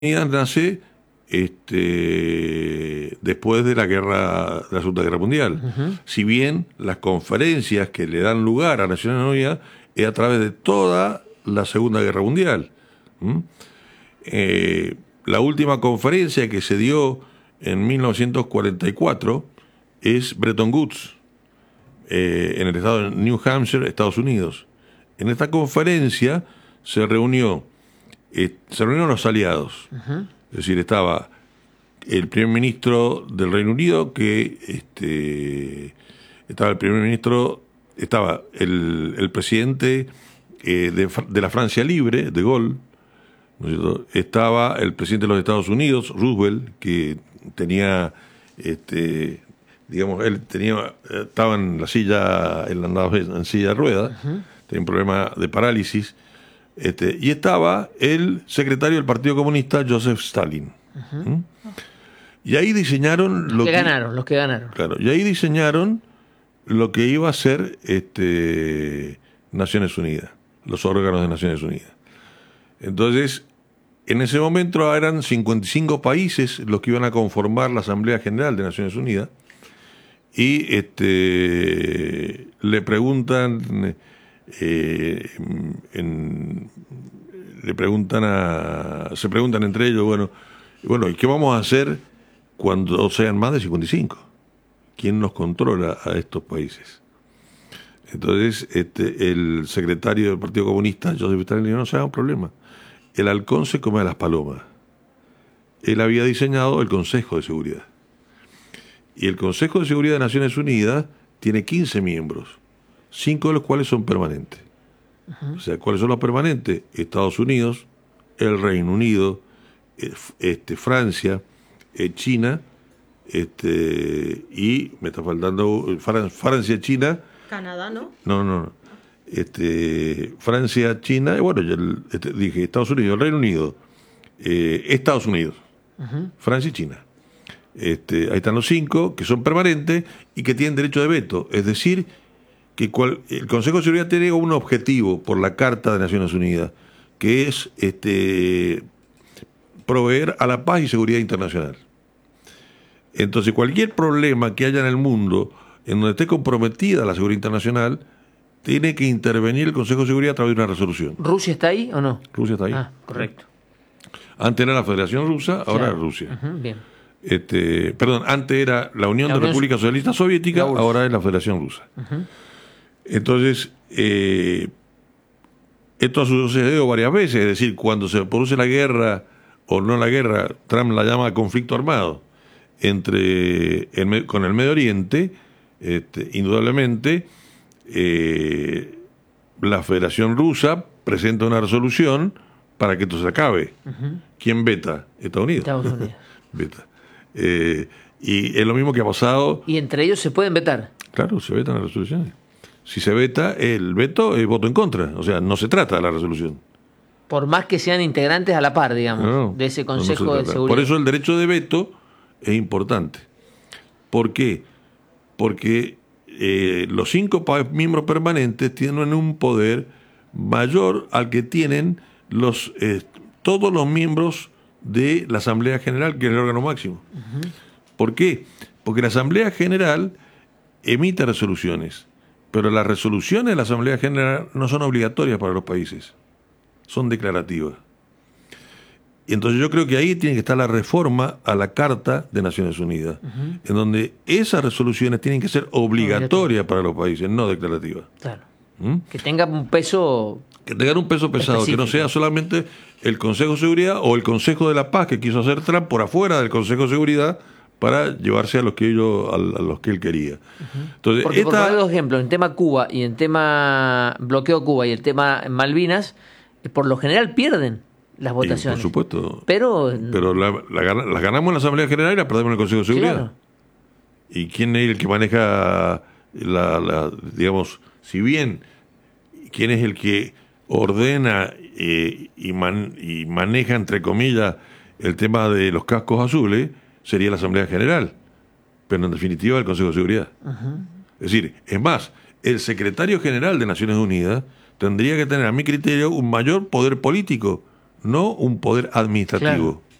Unidas nace después de de la Segunda Guerra Mundial. Si bien las conferencias que le dan lugar a Naciones Unidas es a través de toda la Segunda Guerra Mundial. La última conferencia que se dio en 1944 es Bretton Woods, en el estado de New Hampshire, Estados Unidos. En esta conferencia se reunieron los aliados. Es decir, estaba el primer ministro del Reino Unido, estaba el presidente de la Francia Libre, de Gaulle, ¿no es cierto? Estaba el presidente de los Estados Unidos, Roosevelt, que tenía, estaba en la silla, él andaba en silla de ruedas, tenía un problema de parálisis, y estaba el secretario del Partido Comunista, Joseph Stalin. Y ahí diseñaron los que ganaron. Claro, y ahí diseñaron lo que iba a ser Naciones Unidas, los órganos de Naciones Unidas. Entonces, en ese momento eran 55 países los que iban a conformar la Asamblea General de Naciones Unidas, y le preguntan se preguntan entre ellos, bueno, ¿y qué vamos a hacer cuando sean más de 55? ¿Quién nos controla a estos países? Entonces, el secretario del Partido Comunista, Joseph Stalin, no se haga un problema. El halcón se come a las palomas. Él había diseñado el Consejo de Seguridad. Y el Consejo de Seguridad de Naciones Unidas tiene 15 miembros, 5 de los cuales son permanentes. O sea, ¿cuáles son los permanentes? Estados Unidos, el Reino Unido, Francia, China, y me está faltando Francia, China. Canadá, ¿no? No. Francia, China, dije Estados Unidos, el Reino Unido, Estados Unidos, Francia y China. Ahí están los 5 que son permanentes y que tienen derecho de veto. Es decir, que el Consejo de Seguridad tiene un objetivo por la Carta de Naciones Unidas, que es proveer a la paz y seguridad internacional. Entonces, cualquier problema que haya en el mundo en donde esté comprometida la seguridad internacional, tiene que intervenir el Consejo de Seguridad a través de una resolución. ¿Rusia está ahí o no? Rusia está ahí. Ah, correcto. Antes era la Federación Rusa, ahora es Rusia. Bien. Antes era la Unión de Repúblicas Socialistas Soviéticas, ahora es la Federación Rusa. Entonces, esto ha sucedido varias veces, es decir, cuando se produce la guerra, o no la guerra, Trump la llama conflicto armado, con el Medio Oriente, indudablemente, la Federación Rusa presenta una resolución para que esto se acabe. ¿Quién veta? Estados Unidos. Estados Unidos. Veta. Y es lo mismo que ha pasado. ¿Y entre ellos se pueden vetar? Claro, se vetan las resoluciones. Si se veta, el veto es voto en contra. O sea, no se trata de la resolución. Por más que sean integrantes a la par, digamos, de ese Consejo de Seguridad. Por eso el derecho de veto es importante. ¿Por qué? Porque los 5 miembros permanentes tienen un poder mayor al que tienen todos los miembros de la Asamblea General, que es el órgano máximo. ¿Por qué? Porque la Asamblea General emite resoluciones, pero las resoluciones de la Asamblea General no son obligatorias para los países, son declarativas. Y entonces yo creo que ahí tiene que estar la reforma a la Carta de Naciones Unidas, en donde esas resoluciones tienen que ser obligatorias para los países, no declarativas. Claro. Que tengan un peso... Que tengan un peso pesado, específico. Que no sea solamente el Consejo de Seguridad o el Consejo de la Paz que quiso hacer Trump por afuera del Consejo de Seguridad para llevarse a los que él quería. Entonces, porque por poner 2 ejemplos, en tema Cuba y en tema bloqueo Cuba y el tema Malvinas, por lo general pierden las votaciones. Por supuesto. Pero las ganamos en la Asamblea General y las perdemos en el Consejo de Seguridad. Claro. ¿Y quién es el que maneja digamos, si bien, quién es el que ordena y maneja, entre comillas, el tema de los cascos azules? Sería la Asamblea General, pero en definitiva el Consejo de Seguridad. Es decir, es más, el secretario general de Naciones Unidas tendría que tener, a mi criterio, un mayor poder político, no un poder administrativo. Claro.